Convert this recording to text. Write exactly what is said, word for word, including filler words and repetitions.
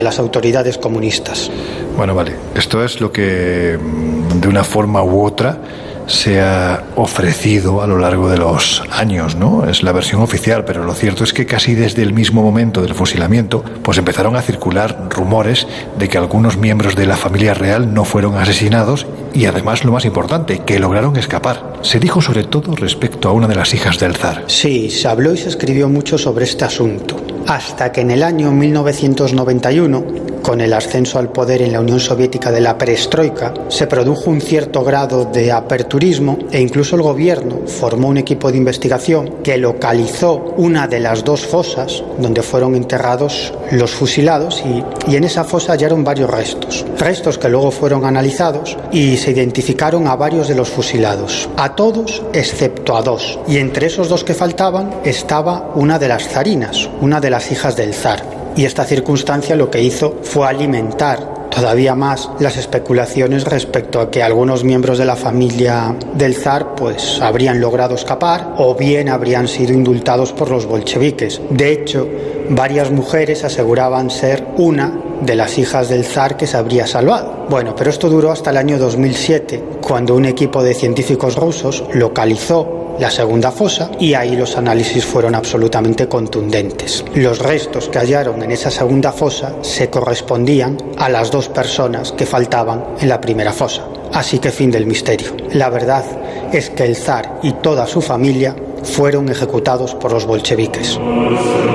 las autoridades comunistas. Bueno, vale. Esto es lo que, de una forma u otra, se ha ofrecido a lo largo de los años, ¿no? Es la versión oficial, pero lo cierto es que casi desde el mismo momento del fusilamiento, pues empezaron a circular rumores de que algunos miembros de la familia real no fueron asesinados y, además, lo más importante, que lograron escapar. Se dijo sobre todo respecto a una de las hijas del zar. Sí, se habló y se escribió mucho sobre este asunto, hasta que en el año mil novecientos noventa y uno, con el ascenso al poder en la Unión Soviética de la perestroika, se produjo un cierto grado de aperturismo e incluso el gobierno formó un equipo de investigación que localizó una de las dos fosas donde fueron enterrados los fusilados y, y en esa fosa hallaron varios restos. Restos que luego fueron analizados y se identificaron a varios de los fusilados, a todos excepto a dos. Y entre esos dos que faltaban estaba una de las zarinas, una de las hijas del zar. Y esta circunstancia lo que hizo fue alimentar todavía más las especulaciones respecto a que algunos miembros de la familia del zar pues habrían logrado escapar o bien habrían sido indultados por los bolcheviques. De hecho, varias mujeres aseguraban ser una de las hijas del zar que se habría salvado. Bueno, pero esto duró hasta el año dos mil siete, cuando un equipo de científicos rusos localizó la segunda fosa y ahí los análisis fueron absolutamente contundentes. Los restos que hallaron en esa segunda fosa se correspondían a las dos personas que faltaban en la primera fosa. Así que fin del misterio. La verdad es que el zar y toda su familia fueron ejecutados por los bolcheviques.